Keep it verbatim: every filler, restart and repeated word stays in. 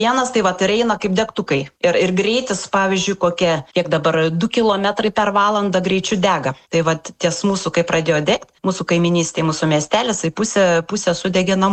Vienas tai vat ir eina kaip degtukai. Ir, ir greitis, pavyzdžiui, kokie, kiek dabar, du kilometrai per valandą greičiu dega. Tai vat ties mūsų, kai pradėjo degti, mūsų kaiminystė, mūsų miestelis, tai pusė, pusė sudegė namų.